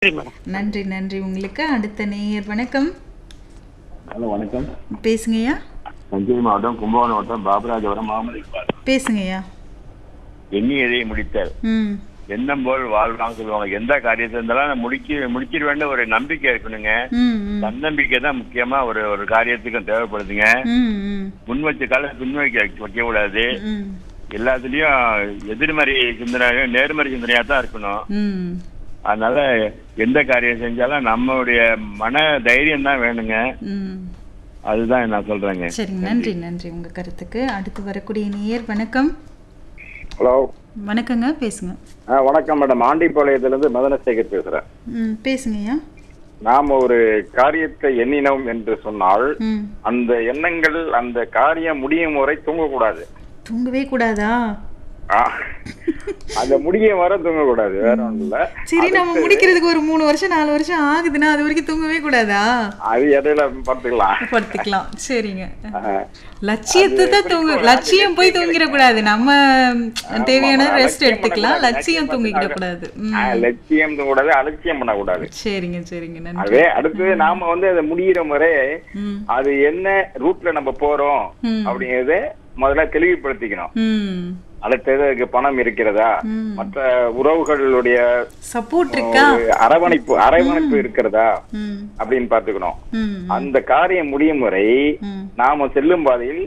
சரி மேடம். நன்றி நன்றி உங்களுக்கு. அடுத்த நேயர் வணக்கம். ஹலோ வணக்கம். பேசுங்கய்யா. தஞ்சை மாவட்டம் கும்பகோணம் மாவட்டம் பாபராஜபுரம் முகமது இக்பால். பேசுங்கய்யா. எண்ணியதை முடித்தார் ம் எண்ணம் போல் வாழ்வாங்க சொல்லுவாங்க. எந்த காரியத்தை இருந்தாலும் முடிச்சிருவேன்னு ஒரு நம்பிக்கை இருக்கணுங்க. ம் ம் தன்னம்பிக்கை தான் முக்கியமா ஒரு ஒரு காரியத்துக்கும் தேவைப்படுதுங்க. ம் ம் முன் வச்ச கால பின்வைக்க வைக்க கூடாது. ம் எல்லாத்துலயும் எதிர்மறை சிந்தனையும் நேர்மறை சிந்தனையா தான் இருக்கணும். ம் அதனால எந்த காரியம் செஞ்சாலும் நம்மளுடைய மன தைரியம் தான் வேணுங்க. ம் அதுதான் நான் சொல்றேங்க. சரி, நன்றி நன்றி உங்க கருத்துக்கு. அடுத்து வரக்கூடிய நேயர் வணக்கம். ஹலோ வணக்கங்க, பேசுங்க. வணக்கம் மேடம். ஆண்டிப்பாளையத்திலிருந்து மதனசேகர் பேசுறேன். ம் பேசுங்கய்யா. நாம் ஒரு காரியத்தை எண்ணினோம் என்று சொன்னால் ம் அந்த எண்ணங்கள் அந்த காரியம் முடியும் வரை தூங்கக்கூடாது. தூங்கவே கூடாதா? ஆ, அந்த முடியும் வரை தூங்கக்கூடாது. வேற ஒன்றும் இல்ல. சரி, நம்ம முடிக்கிறதுக்கு ஒரு 3 வருஷம் 4 வருஷம் ஆகுதுன்னா அது வரைக்கும் தூங்கவே கூடாதா? அது இடையில பார்த்துக்கலாம். படுத்துக்கலாம். சரிங்க. லட்சியத்தை தான் லட்சியம் போய் தூங்கிட கூடாது. நம்ம தேவையான ரெஸ்ட் எடுத்துக்கலாம். லட்சியம் தூங்கிட கூடாது. லட்சியம் தூங்கக்கூடாது, அலட்சியம் பண்ணக்கூடாது. சரிங்க சரிங்க, நன்றி. அதே அடுத்து நாம அதை முடிகிற முறை அது என்ன ரூட்ல நம்ம போறோம் அப்படிங்கறத முதல்ல தெளிவுபடுத்திக்கணும். ம் அடுத்தது பணம் இருக்கிறதா, மற்ற உறவுகளுடைய சப்போர்ட் இருக்கா, அரவணைப்பு இருக்கிறதா ம் அப்படின்னு பாத்துக்கணும். ம் அந்த காரியம் முடியும் வரை ம் நாம செல்லும் பாதையில்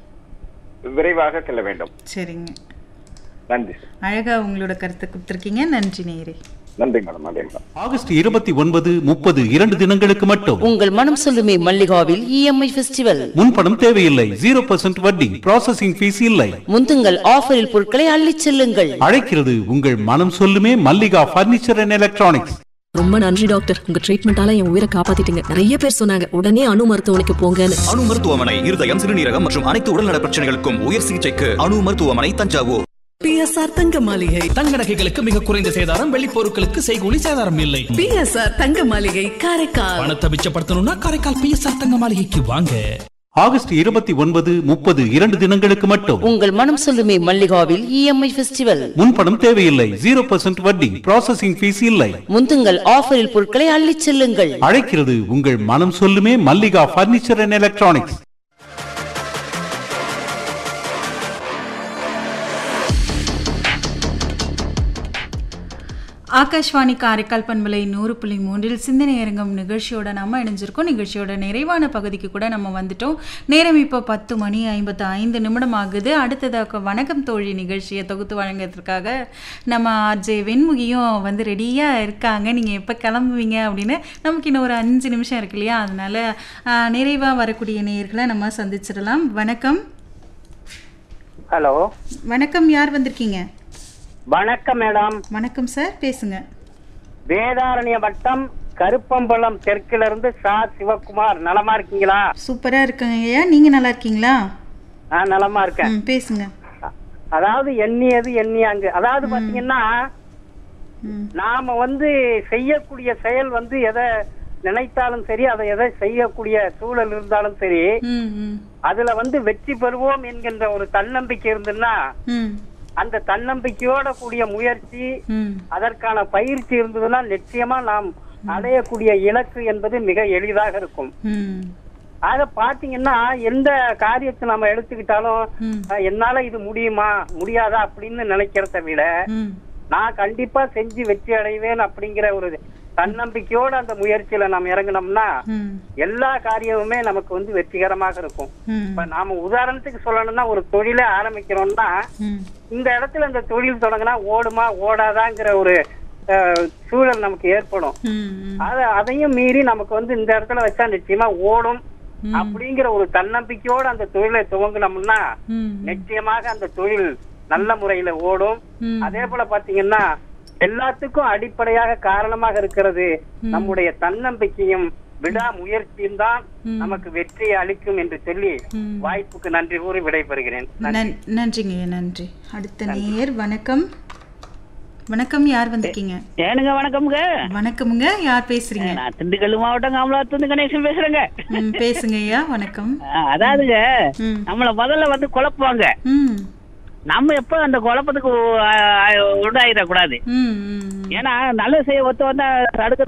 விரைவாக செல்ல வேண்டும். சரிங்க. நன்றி. அழகா உங்களோட கருத்தை கொடுத்துருக்கீங்க. நன்றி நேயரே. நன்றி மேடம். நன்றி மேடம். ஆகஸ்ட் 29, 30 2 தினங்களுக்கு மட்டும் உங்கள் மனம் சொல்லுமே மல்லிகாவில் இஎம்ஐ ஃபெஸ்டிவல். முன்பணம் தேவையில்லை. 0% வட்டி. ப்ராசஸிங் ஃபீஸ் இல்லை. முந்துங்கள் ஆஃபரில் பொருட்களை அள்ளிச் செல்லுங்கள். அழைக்கிறது உங்கள் மனம் சொல்லுமே மல்லிகா பர்னிச்சர் அண்ட் எலக்ட்ரானிக்ஸ். ரொம்ப நன்றி டாக்டர், உங்க ட்ரீட்மெண்டால என் உயிரை காப்பாத்திட்டீங்க. நிறைய பேர் சொன்னாங்க உடனே அணு மருத்துவமனைக்கு போங்கன்னு. அணு மருத்துவமனை இருதயம், சிறுநீரகம் மற்றும் அனைத்து உடல்நல பிரச்சனைகளுக்கும் உயர் சிகிச்சைக்கு அணு மருத்துவமனை, தஞ்சாவூர். பிஎஸ்ஆர் தங்க மாளிகை. தங்க நகைகளுக்கு மிக குறைந்த சேதாரம், வெள்ளி பொருட்களுக்கு செய்கூலி சேதாரம் இல்லை. பிஎஸ்ஆர் தங்க மாளிகை, காரைக்கால். பணத்தை மிச்சப்படுத்தணும்னா காரைக்கால் பிஎஸ்ஆர் தங்க மாளிகைக்கு வாங்க. ஆகஸ்ட் 29, 30 2 தினங்களுக்கு மட்டும் உங்கள் மனம் சொல்லுமே மல்லிகாவில் இஎம்ஐ ஃபெஸ்டிவல். முன்பணம் தேவையில்லை. 0% வட்டி. ப்ராசஸிங் ஃபீஸ் இல்லை. முந்துங்கள் ஆஃபரில் பொருட்களை அள்ளிச் செல்லுங்கள். அழைக்கிறது உங்கள் மனம் சொல்லுமே Mallika furniture and electronics. Akashvani Karaikal பண்பலை 100.3 சிந்தனை அரங்கம் நிகழ்ச்சியோட நம்ம இணைஞ்சிருக்கோம். நிகழ்ச்சியோட நிறைவான பகுதிக்கு கூட நம்ம வந்துட்டோம். நேரம் இப்போ 10:55 ஆகுது. அடுத்ததாக வணக்கம் தோழி நிகழ்ச்சியை தொகுத்து வழங்குறதுக்காக நம்ம ஆர்ஜே வெண்முகியும் ரெடியாக இருக்காங்க. நீங்கள் எப்போ கிளம்புவீங்க அப்படின்னு. நமக்கு இன்னும் ஒரு 5 நிமிஷம் இருக்கு இல்லையா? அதனால நிறைவாக வரக்கூடிய நேயர்களை நம்ம சந்திச்சிடலாம். வணக்கம். ஹலோ வணக்கம், யார் வந்திருக்கீங்க? வணக்கம் மேடம். வணக்கம் சார், பேசுங்க. வேதாரண்ய வட்டம் கருப்பம்பலம் தெற்குல இருந்து சா சிவகுமார். நலமா இருக்கீங்களா? சூப்பரா இருக்காங்க ஐயா, நீங்க நல்லா இருக்கீங்களா? நான் நலமா இருக்கேன். பேசுங்க. அதாவது எண்ணியாங்கு, அதாவது பாத்தீங்கன்னா நாம செய்யக்கூடிய செயல் எதை நினைத்தாலும் சரி, அதை எதை செய்யக்கூடிய சூழல் இருந்தாலும் சரி, அதுல வெற்றி பெறுவோம் என்கின்ற ஒரு தன்னம்பிக்கை இருந்துன்னா, அந்த தன்னம்பிக்கையோட கூடிய முயற்சி, அதற்கான பயிற்சி இருந்ததுன்னா நிச்சயமா நாம் அடையக்கூடிய இலக்கு என்பது மிக எளிதாக இருக்கும். ஆக பாத்தீங்கன்னா எந்த காரியத்தை நம்ம எடுத்துக்கிட்டாலும் என்னால இது முடியுமா முடியாதா அப்படின்னு நினைக்கிறத விட, நான் கண்டிப்பா செஞ்சு வெற்றி அடைவேன் அப்படிங்கிற ஒரு தன்னம்பிக்கையோட அந்த முயற்சியில நாம் இறங்கினோம்னா எல்லா காரியமுமே நமக்கு வெற்றிகரமாக இருக்கும். இப்ப நாம உதாரணத்துக்கு சொல்லணும்னா, ஒரு தொழிலை ஆரம்பிக்கிறோம்னா இந்த இடத்துல இந்த தொழில் தொடங்கினா ஓடுமா ஓடாதாங்கிற ஒரு சூழல் நமக்கு ஏற்படும். அதையும் மீறி நமக்கு இந்த இடத்துல வச்சா நிச்சயமா ஓடும் அப்படிங்கிற ஒரு தன்னம்பிக்கையோட அந்த தொழிலை துவங்கினோம்னா நிச்சயமாக அந்த தொழில் நல்ல முறையில ஓடும். அதே போல பாத்தீங்கன்னா எல்லாத்துக்கும் அடிப்படையாக காரணமாக இருக்கிறது நம்முடைய தன்னம்பிக்கையும் விடாமுயற்சியும் தான் நமக்கு வெற்றியை அளிக்கும் என்று சொல்லி வாய்ப்புக்கு நன்றி கூறி விடைபெறுகிறேன். நன்றிங்க, நன்றி. அடுத்த நேயர் வணக்கம். வணக்கம், யார் வந்திருக்கீங்க? ஏனுங்க வணக்கம்ங்க. வணக்கம்ங்க, யார் பேசுறீங்க? நான் திண்டுக்கல் மாவட்டம் காமலாத்துந்து கணேசன் பேசுறேங்க. பேசுங்க ஐயா, வணக்கம். அதாவதுங்க நம்மள முதல்ல குழப்புவாங்க. நம்ம எப்ப அந்த குழப்பத்துக்கு உண்டாயிடக்கூடாது. ஏன்னா நல்ல செய்ய ஒத்து வந்தா தடுக்க